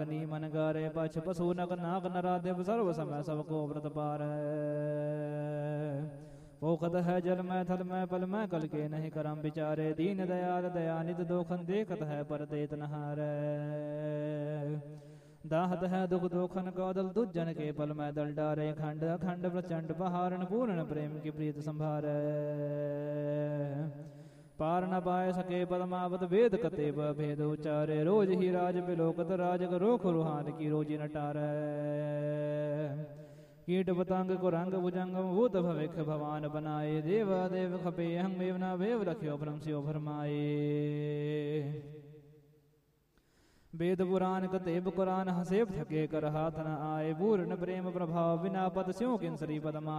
नी मन गारे पछ पशु नग नाग नरादेव सर्व समय सबको व्रत पार पोखत है जल में थल में पल में कल के नहीं करम विचारे दीन दयाल दयानिध दोखन देखत है पर देत नहार दाहत है दुख दोखन कौदल दुजन के पल में दल डारे खंड अखंड प्रचंड बहारण पूर्ण प्रेम की प्रीत संभार पार न पाए सके पदमावत वेद कतेब भेद उचारे रोज ही राज बिलोकत राज रोख रुहान की रोजी नटार कीट पतंग को रंग भुजंगम भूत भविख भवान बनाए देव देव खपे हंग वेवना वेव रख्यो भ्रम स्यो भरमाए वेद पुराण कतेब कुरान हसेब थके कर हाथ न आए पूर्ण प्रेम प्रभाव बिना पद स्यों किंसरी पदमा